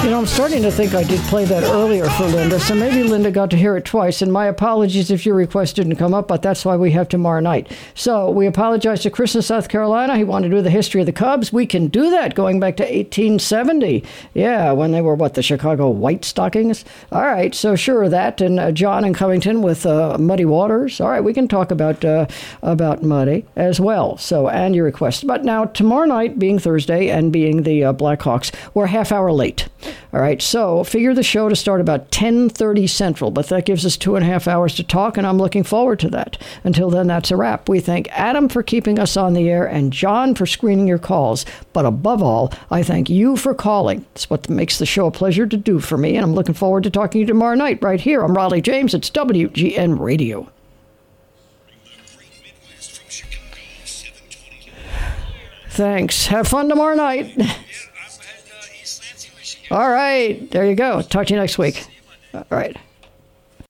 I'm starting to think I did play that earlier for Linda, so maybe Linda got to hear it twice, and my apologies if your request didn't come up, but that's why we have tomorrow night. So we apologize to Chris in South Carolina. He wanted to do the history of the Cubs. We can do that going back to 1870. Yeah, when they were, the Chicago White Stockings? All right, so sure, that, and John in Covington with Muddy Waters. All right, we can talk about Muddy as well, so, and your request. But now, tomorrow night being Thursday and being the Blackhawks, we're a half hour late. All right, so figure the show to start about 10:30 Central, but that gives us 2.5 hours to talk, and I'm looking forward to that. Until then, that's a wrap. We thank Adam for keeping us on the air and John for screening your calls. But above all, I thank you for calling. It's what makes the show a pleasure to do for me, and I'm looking forward to talking to you tomorrow night right here. I'm Raleigh James. It's WGN Radio. Thanks. Have fun tomorrow night. All right. There you go. Talk to you next week. All right.